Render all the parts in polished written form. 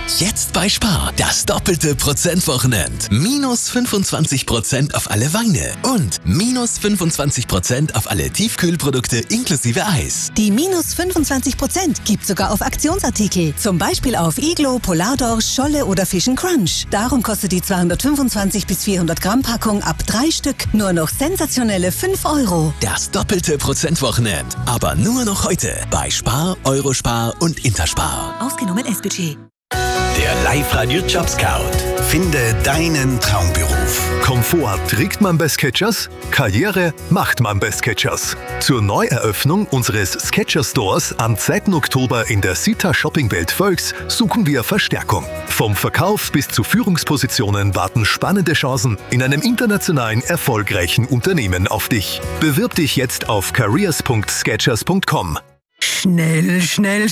Jetzt bei Spar, das doppelte Prozentwochenend. Minus 25% auf alle Weine und minus 25% auf alle Tiefkühlprodukte inklusive Eis. Die minus 25% gibt sogar auf Aktionsartikel. Zum Beispiel auf Iglo, Polardorsch, Scholle oder Fish & Crunch. Darum kostet die 225 bis 400 Gramm Packung ab 3 Stück nur noch sensationelle 5 €. Das doppelte Prozentwochenend. Aber nur noch heute bei Spar, Eurospar und Interspar. Ausgenommen S-Budget. Der Live-Radio Jobscout. Finde deinen Traumberuf. Komfort trägt man bei Skechers, Karriere macht man bei Skechers. Zur Neueröffnung unseres Skechers Stores am 2. Oktober in der Sita Shoppingwelt Völks suchen wir Verstärkung. Vom Verkauf bis zu Führungspositionen warten spannende Chancen in einem internationalen erfolgreichen Unternehmen auf dich. Bewirb dich jetzt auf careers.skechers.com. Schnell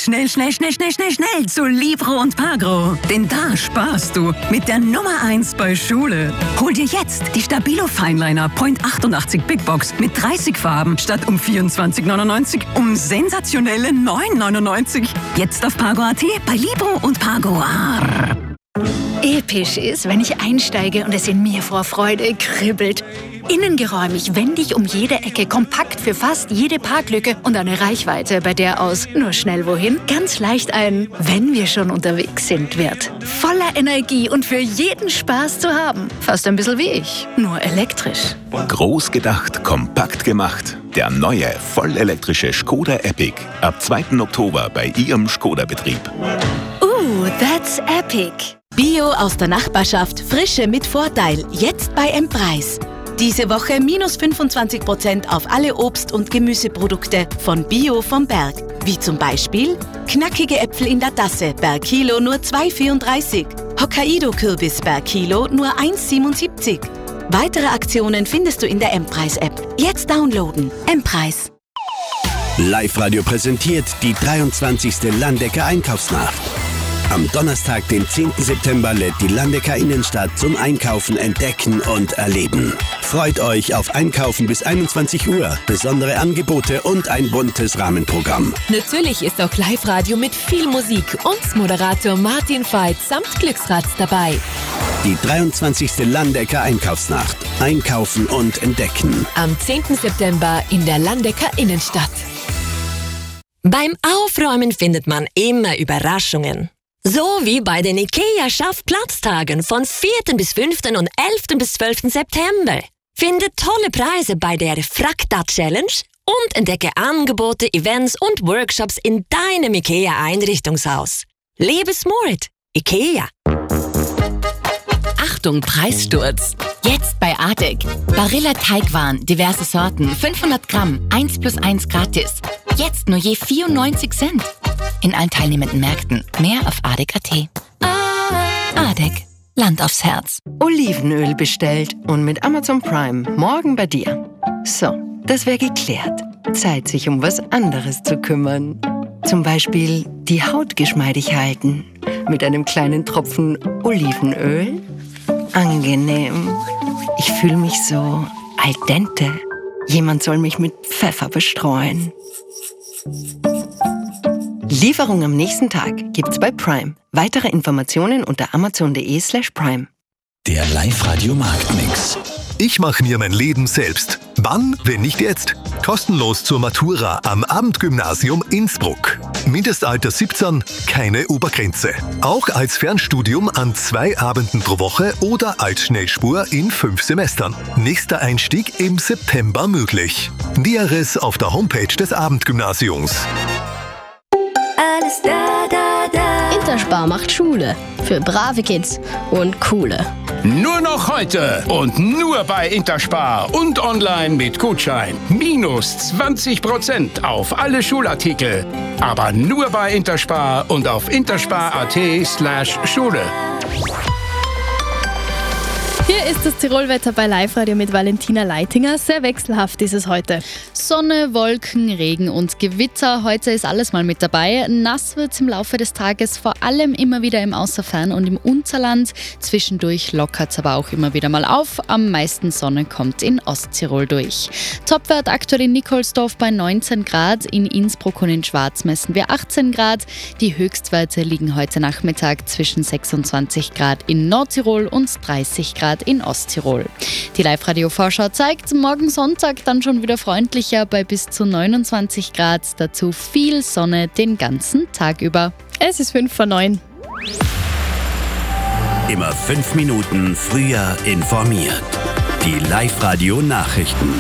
zu Libro und Pagro. Denn da sparst du mit der Nummer 1 bei Schule. Hol dir jetzt die Stabilo Fineliner Point 88 Big Box mit 30 Farben statt um 24,99 um sensationelle 9,99. Jetzt auf Pagro.at bei Libro und Pagro. Episch ist, wenn ich einsteige und es in mir vor Freude kribbelt. Innengeräumig, wendig um jede Ecke, kompakt für fast jede Parklücke und eine Reichweite, bei der aus nur schnell wohin ganz leicht ein "Wenn wir schon unterwegs sind" wird. Voller Energie und für jeden Spaß zu haben. Fast ein bisschen wie ich, nur elektrisch. Groß gedacht, kompakt gemacht. Der neue, vollelektrische Skoda Epic. Ab 2. Oktober bei Ihrem Skoda-Betrieb. That's epic. Bio aus der Nachbarschaft, Frische mit Vorteil, jetzt bei M-Preis. Diese Woche minus 25% auf alle Obst- und Gemüseprodukte von Bio vom Berg. Wie zum Beispiel knackige Äpfel in der Tasse, per Kilo nur 2,34. Hokkaido-Kürbis per Kilo nur 1,77. Weitere Aktionen findest du in der M-Preis-App. Jetzt downloaden. M-Preis. Live-Radio präsentiert die 23. Landecker Einkaufsnacht. Am Donnerstag, den 10. September, lädt die Landecker Innenstadt zum Einkaufen, Entdecken und Erleben. Freut euch auf Einkaufen bis 21 Uhr, besondere Angebote und ein buntes Rahmenprogramm. Natürlich ist auch Live-Radio mit viel Musik und Moderator Martin Veit samt Glücksrad dabei. Die 23. Landecker Einkaufsnacht. Einkaufen und Entdecken. Am 10. September in der Landecker Innenstadt. Beim Aufräumen findet man immer Überraschungen. So wie bei den IKEA-Schaffplatztagen von 4. bis 5. und 11. bis 12. September. Finde tolle Preise bei der Frakta-Challenge und entdecke Angebote, Events und Workshops in deinem IKEA-Einrichtungshaus. Lebe smart. IKEA. Achtung, Preissturz. Jetzt bei Adek. Barilla Teigwaren, diverse Sorten, 500 Gramm, 1+1 gratis. Jetzt nur je 94 Cent. In allen teilnehmenden Märkten. Mehr auf adek.at. Adek. Land aufs Herz. Olivenöl bestellt und mit Amazon Prime morgen bei dir. So, das wäre geklärt. Zeit, sich um was anderes zu kümmern. Zum Beispiel die Haut geschmeidig halten. Mit einem kleinen Tropfen Olivenöl. Angenehm. Ich fühle mich so al dente. Jemand soll mich mit Pfeffer bestreuen. Lieferung am nächsten Tag gibt's bei Prime. Weitere Informationen unter amazon.de/prime. Der Live-Radio Marktmix. Ich mache mir mein Leben selbst. Wann, wenn nicht jetzt? Kostenlos zur Matura am Abendgymnasium Innsbruck. Mindestalter 17, keine Obergrenze. Auch als Fernstudium an 2 Abenden pro Woche oder als Schnellspur in 5 Semestern. Nächster Einstieg im September möglich. Näheres auf der Homepage des Abendgymnasiums. Alles da. Interspar macht Schule. Für brave Kids und coole. Nur noch heute und nur bei Interspar und online mit Gutschein. Minus 20% auf alle Schulartikel. Aber nur bei Interspar und auf interspar.at/Schule. Hier ist das Tirolwetter bei Live-Radio mit Valentina Leitinger. Sehr wechselhaft ist es heute. Sonne, Wolken, Regen und Gewitter. Heute ist alles mal mit dabei. Nass wird es im Laufe des Tages, vor allem immer wieder im Außerfern und im Unterland. Zwischendurch lockert es aber auch immer wieder mal auf. Am meisten Sonne kommt in Osttirol durch. Topwert aktuell in Nikolsdorf bei 19 Grad. In Innsbruck und in Schwarz messen wir 18 Grad. Die Höchstwerte liegen heute Nachmittag zwischen 26 Grad in Nordtirol und 30 Grad in Osttirol. Die Live-Radio-Vorschau zeigt, morgen Sonntag dann schon wieder freundlicher bei bis zu 29 Grad. Dazu viel Sonne den ganzen Tag über. Es ist 8:55. Immer 5 Minuten früher informiert. Die Live-Radio-Nachrichten.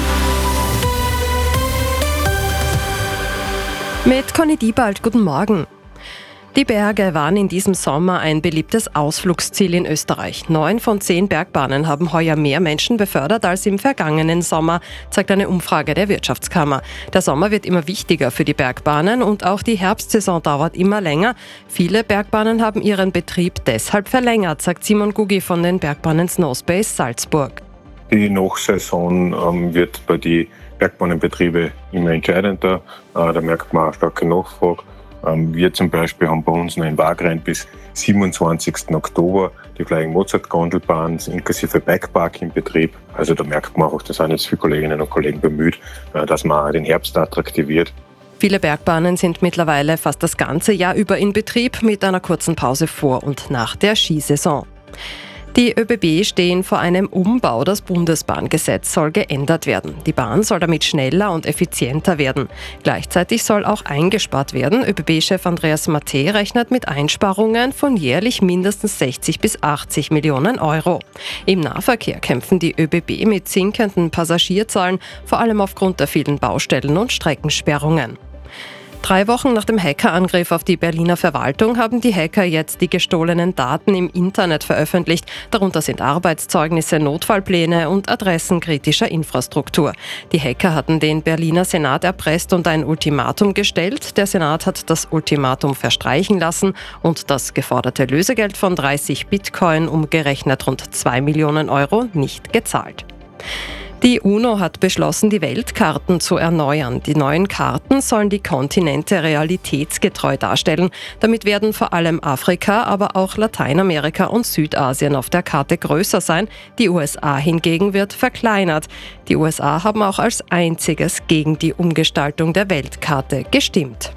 Mit Conny Diebald, guten Morgen. Die Berge waren in diesem Sommer ein beliebtes Ausflugsziel in Österreich. 9 von 10 Bergbahnen haben heuer mehr Menschen befördert als im vergangenen Sommer, zeigt eine Umfrage der Wirtschaftskammer. Der Sommer wird immer wichtiger für die Bergbahnen und auch die Herbstsaison dauert immer länger. Viele Bergbahnen haben ihren Betrieb deshalb verlängert, sagt Simon Gugi von den Bergbahnen Snowspace Salzburg. Die Nachsaison wird bei den Bergbahnenbetrieben immer entscheidender. Da merkt man auch starke Nachfrage. Wir zum Beispiel haben bei uns noch in Wagrain bis 27. Oktober die Flying Mozart Gondelbahn inklusive Bikepark in Betrieb. Also da merkt man auch, da sind jetzt viele Kolleginnen und Kollegen bemüht, dass man den Herbst attraktiviert. Viele Bergbahnen sind mittlerweile fast das ganze Jahr über in Betrieb mit einer kurzen Pause vor und nach der Skisaison. Die ÖBB stehen vor einem Umbau. Das Bundesbahngesetz soll geändert werden. Die Bahn soll damit schneller und effizienter werden. Gleichzeitig soll auch eingespart werden. ÖBB-Chef Andreas Matte rechnet mit Einsparungen von jährlich mindestens 60 bis 80 Millionen Euro. Im Nahverkehr kämpfen die ÖBB mit sinkenden Passagierzahlen, vor allem aufgrund der vielen Baustellen und Streckensperrungen. 3 Wochen nach dem Hackerangriff auf die Berliner Verwaltung haben die Hacker jetzt die gestohlenen Daten im Internet veröffentlicht. Darunter sind Arbeitszeugnisse, Notfallpläne und Adressen kritischer Infrastruktur. Die Hacker hatten den Berliner Senat erpresst und ein Ultimatum gestellt. Der Senat hat das Ultimatum verstreichen lassen und das geforderte Lösegeld von 30 Bitcoin, umgerechnet rund 2 Millionen Euro, nicht gezahlt. Die UNO hat beschlossen, die Weltkarten zu erneuern. Die neuen Karten sollen die Kontinente realitätsgetreu darstellen. Damit werden vor allem Afrika, aber auch Lateinamerika und Südasien auf der Karte größer sein. Die USA hingegen wird verkleinert. Die USA haben auch als einziges gegen die Umgestaltung der Weltkarte gestimmt.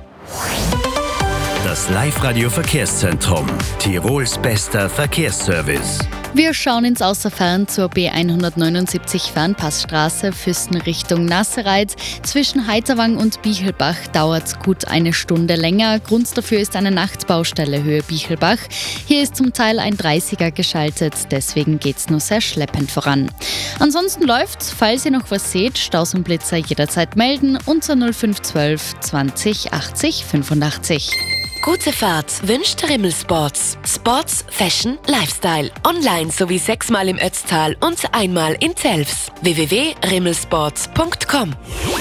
Das Live-Radio-Verkehrszentrum. Tirols bester Verkehrsservice. Wir schauen ins Außerfern zur B179 Fernpassstraße Füssen Richtung Nassereit. Zwischen Heiterwang und Bichelbach dauert es gut eine Stunde länger. Grund dafür ist eine Nachtbaustelle Höhe Bichelbach. Hier ist zum Teil ein 30er geschaltet, deswegen geht es nur sehr schleppend voran. Ansonsten läuft's, falls ihr noch was seht, Staus und Blitzer jederzeit melden unter 0512 20 80 85. Gute Fahrt wünscht Rimmel Sports. Sports, Fashion, Lifestyle. Online sowie 6-mal im Ötztal und einmal in Zelfs. www.rimmelsports.com.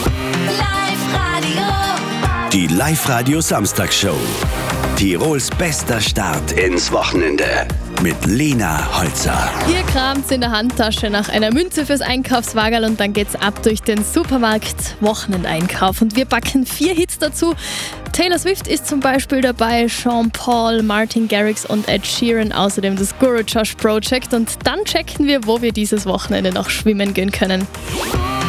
Die Live-Radio Samstagsshow. Tirols bester Start ins Wochenende. Mit Lena Holzer. Ihr kramt in der Handtasche nach einer Münze fürs Einkaufswagerl und dann geht's ab durch den Supermarkt Wochenendeinkauf. Und wir packen 4 Hits dazu. Taylor Swift ist zum Beispiel dabei, Sean Paul, Martin Garrix und Ed Sheeran, außerdem das Guru Josh Project. Und dann checken wir, wo wir dieses Wochenende noch schwimmen gehen können.